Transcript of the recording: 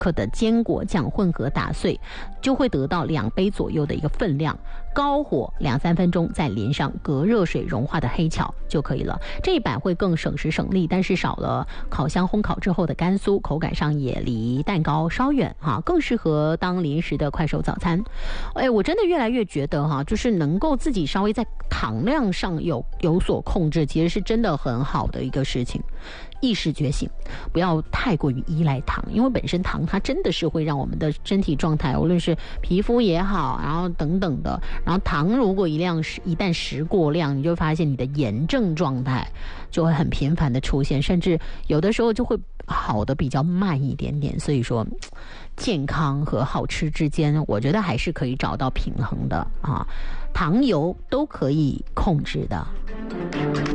克的坚果酱混合打碎，就会得到2杯左右的一个分量。高火2-3分钟，再淋上隔热水融化的黑巧就可以了。这一版会更省时省力，但是少了烤箱烘烤之后的干酥，口感上也离蛋糕稍远更适合当临时的快手早餐。我真的越来越觉得就是能够自己稍微在糖量上有所控制，其实是真的很好的一个事情。意识觉醒，不要太过于依赖糖，因为本身糖它真的是会让我们的身体状态，无论是皮肤也好，然后等等的，然后糖如果一旦食过量，你就发现你的炎症状态就会很频繁的出现，甚至有的时候就会好的比较慢一点点。所以说健康和好吃之间，我觉得还是可以找到平衡的糖油都可以控制的。